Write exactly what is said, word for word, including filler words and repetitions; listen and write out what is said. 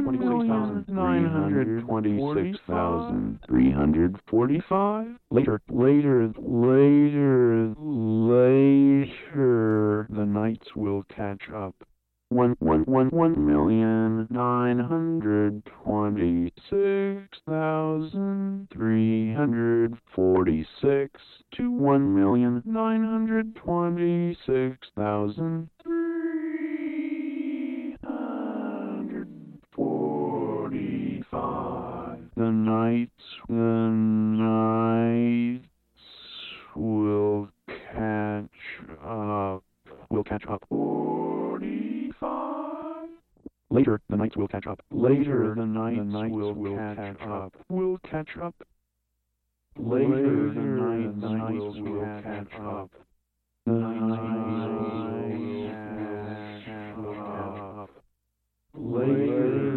million nine hundred twenty-six thousand three hundred forty-five. Later, later, later, later, the nights will catch up. One, one, one, one million nine hundred twenty-six thousand three hundred forty-six to one million nine hundred twenty-six thousand three hundred forty-five. The nights, the nights will catch up. Will catch up. Forty-five. Later, the nights will catch up. Later, the nights, the nights will, will catch, catch up. up. Will catch up. Later, Later the nights, the nights will, will catch, catch up. The nights will catch up. Later.